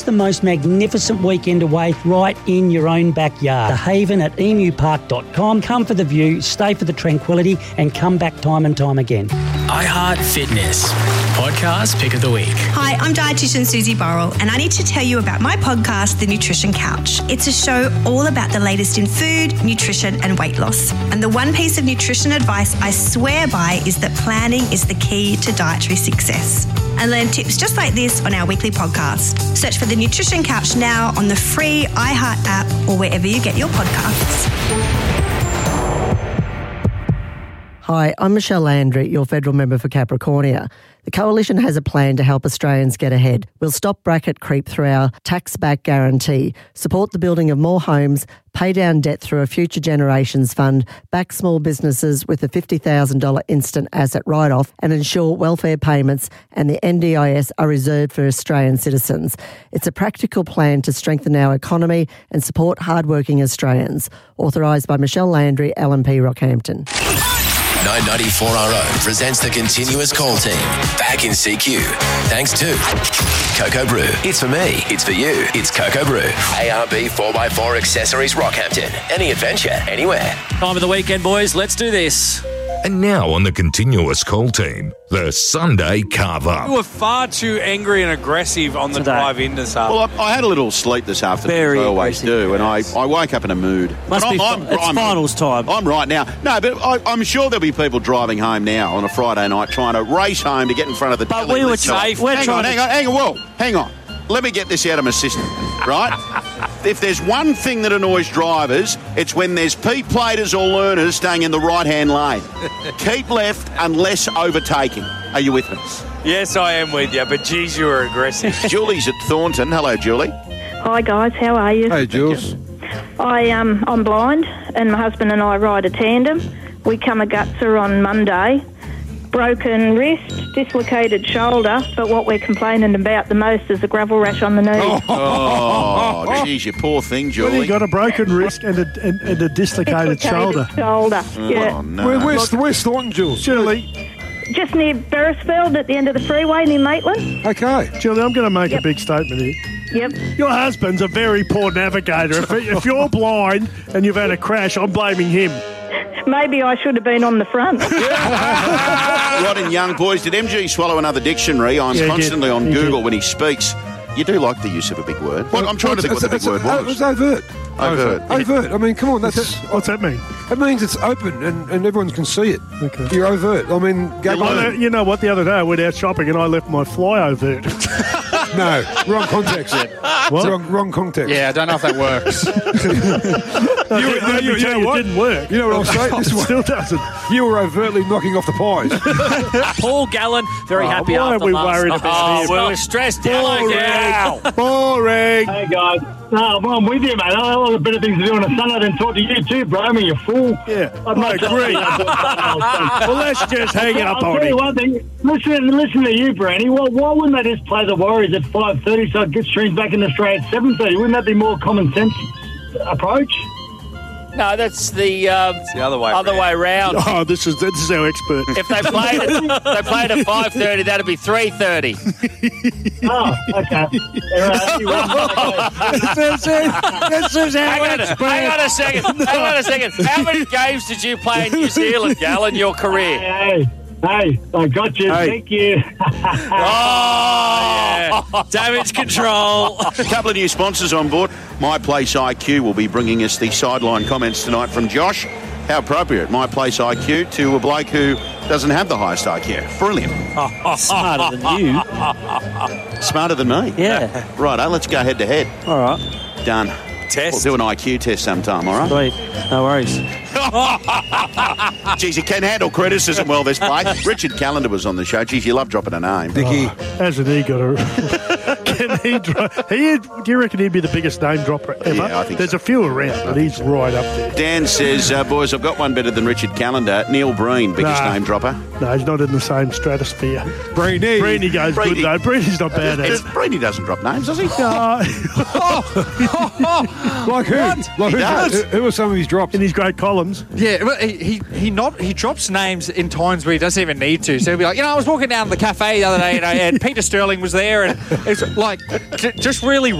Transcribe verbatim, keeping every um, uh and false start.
The most magnificent weekend away right in your own backyard. The Haven at emu park dot com. Come for the view, stay for the tranquility, and come back time and time again. iHeart Fitness Podcast Pick of the Week. Hi, I'm dietitian Susie Burrell, and I need to tell you about my podcast, The Nutrition Couch. It's a show all about the latest in food, nutrition, and weight loss. And the one piece of nutrition advice I swear by is that planning is the key to dietary success. And learn tips just like this on our weekly podcast. Search for The Nutrition Couch now on the free iHeart app or wherever you get your podcasts. Hi, I'm Michelle Landry, your federal member for Capricornia. The Coalition has a plan to help Australians get ahead. We'll stop bracket creep through our tax-back guarantee, support the building of more homes, pay down debt through a Future Generations Fund, back small businesses with a fifty thousand dollars instant asset write-off, and ensure welfare payments and the N D I S are reserved for Australian citizens. It's a practical plan to strengthen our economy and support hard-working Australians. Authorised by Michelle Landry, L M P Rockhampton. nine ninety-four R O presents the Continuous Call Team. Back in C Q. Thanks to Cocoa Brew. It's for me. It's for you. It's Cocoa Brew. A R B four by four Accessories Rockhampton. Any adventure, anywhere. Time of the weekend, boys. Let's do this. And now on the Continuous Call Team, the Sunday Carve-Up. You were far too angry and aggressive on the Today. drive in this afternoon. Well, I, I had a little sleep this afternoon, Very as I always aggressive. do, and I, I woke up in a mood. Must And be I'm, fi- it's I'm, finals time. I'm right now. No, but I, I'm sure there'll be people driving home now on a Friday night trying to race home to get in front of the But telly. we were Let's go. safe. We're Hang trying on, to- hang on, hang on, whoa, hang on. Let me get this out of my system, right? If there's one thing that annoys drivers, it's when there's P-platers or learners staying in the right-hand lane. Keep left unless overtaking. Are you with me? Yes, I am with you, but geez, you were aggressive. Julie's at Thornton. Hello, Julie. Hi guys, how are you? Hey, Jules. I um I'm blind, and my husband and I ride a tandem. We come a gutser on Monday. Broken wrist, dislocated shoulder, but what we're complaining about the most is the gravel rash on the knee. Oh, geez, you poor thing, Julie. Well, you got a broken wrist and a, and, and a dislocated, shoulder. shoulder. Yeah. Oh, no. Where, where's, where's Thornton, Jules? Julie, Just near Beresfeld at the end of the freeway near Maitland. Okay. Julie, I'm going to make Yep. a big statement here. Yep. Your husband's a very poor navigator. If, if you're blind and you've had a crash, I'm blaming him. Maybe I should have been on the front. Rod and Young, boys, did M G swallow another dictionary? I'm Yeah, he constantly did. on He Google did. when he speaks. You do like the use of a big word. What, I'm trying to think what the big It's- word it's- It was. was overt. Overt. Overt. I mean, come on, that's... What's that mean? It means it's open and, and everyone can see it. Okay. You're overt. I mean, go I know- you know what? The other day I went out shopping and I left my fly overt. No, wrong context. What? Wrong, wrong context. Yeah, I don't know if that works. No, You- let me you- you tell know you, what? it didn't work. You know what I'll say? This It one. still doesn't. You were overtly knocking off the pies. Paul Gallen, very Oh, happy why are after we last worried night. about Oh, him? we were stressed out. Boring. Yeah. Boring. Hey guys, no, well, I'm with you, mate. I have a better things to do on a Sunday than talk to you too, bro. I mean, you fool. Yeah, I'm I not agree. well, Well, let's just hang it up I'll on tell you him. one thing. Listen, listen to you, Brandy. Well, why wouldn't they just play the Warriors at five thirty so it gets streams back in Australia at seven thirty? Wouldn't that be more common sense approach? No, that's the, um, the other way other way round. Oh, this is this is our expert. If they played it, they played at five thirty, that'd be three thirty. Oh, okay. this is, this is our Hang on, expert. hang on a second. Hang on a second. How many games did you play in New Zealand, Gal, in your career? Hey, hey, I got you. Hey. Thank you. Oh, damage control. A couple of new sponsors on board. My Place I Q will be bringing us the sideline comments tonight from Josh. How appropriate, My Place I Q to a bloke who doesn't have the highest I Q. Brilliant. Smarter than you. Smarter than me. Yeah. Righto, let's go head to head. All right. Done. Test. We'll do an I Q test sometime, all right? Sweet. No worries. Geez, you can handle criticism well this play. Richard Callender was on the show. Geez, you love dropping a name. Dickie. Hasn't he got a... Can he dro- he, do you reckon he'd be the biggest name dropper ever? Yeah, I think There's so. a few around, but he's right up there. Dan says, uh, boys, I've got one better than Richard Callender. Neil Breen, biggest Nah. name dropper. No, he's not in the same stratosphere. Brainy. Brainy goes Brainy. good, though. Brainy's not bad at it. Brady doesn't drop names, does he? No. Like who? Like who? does. Who, who are some of his drops? In his great column. Willems. Yeah, well, he he he, not, he drops names in times where he doesn't even need to. So he'll be like, you know, I was walking down the cafe the other day and, I, and Peter Sterling was there, and it's like j- just really